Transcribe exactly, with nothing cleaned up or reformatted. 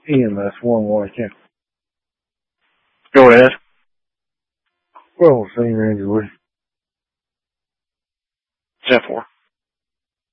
E M S one Warren County. Go ahead. Well, Senior Andrew Wood. ten four.